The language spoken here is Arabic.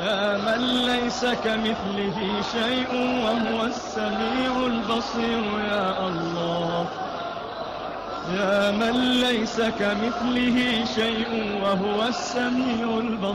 يا من ليس كمثله شيء وهو السميع البصير يا الله. يا من ليس كمثله شيء وهو السميع البصير.